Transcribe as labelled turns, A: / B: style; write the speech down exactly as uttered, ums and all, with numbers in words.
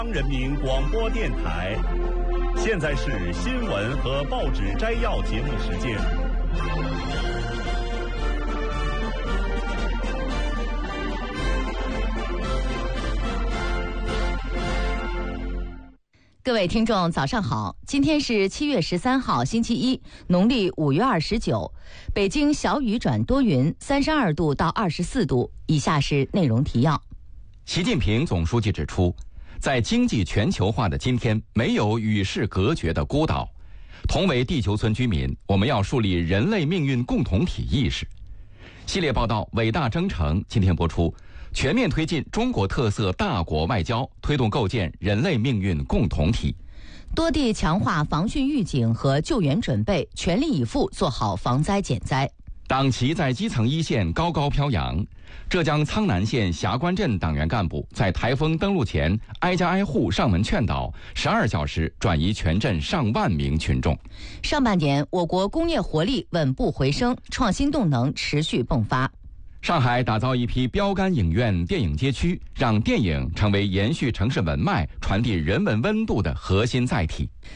A: 人民广播电台，现在是新闻和报纸摘要节目时间。
B: 各位听众早上好，今天是七月十三号星期一，农历五月二十九，北京小雨转多云，三十二度到二十四度。以下是内容提要。
C: 习近平总书记指出，在经济全球化的今天，没有与世隔绝的孤岛。同为地球村居民，我们要树立人类命运共同体意识。系列报道《伟大征程》今天播出，全面推进中国特色大国外交，推动构建人类命运共同体。
B: 多地强化防汛预警和救援准备，全力以赴做好防灾减灾。
C: 党旗在基层一线高高飘扬。浙江苍南县霞关镇党员干部在台风登陆前挨家挨户上门劝导，十二小时转移全镇上万名群众。
B: 上半年，我国工业活力稳步回升，创新动能持续迸发。
C: 上海打造一批标杆影院电影街区，让电影成为延续城市文脉、传递人文温度的核心载体。